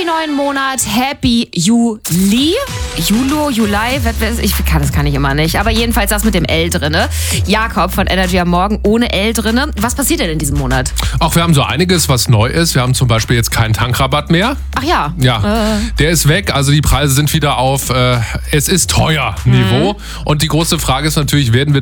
neuen Monat. Happy Juli. Juli, ich kann ich immer nicht. Aber jedenfalls das mit dem L drinne. Jakob von Energy am Morgen ohne L drinne. Was passiert denn in diesem Monat? Auch wir haben so einiges, was neu ist. Wir haben zum Beispiel jetzt keinen Tankrabatt mehr. Ach ja. Ja, der ist weg. Also die Preise sind wieder auf es ist teuer Niveau. Und die große Frage ist natürlich, werden wir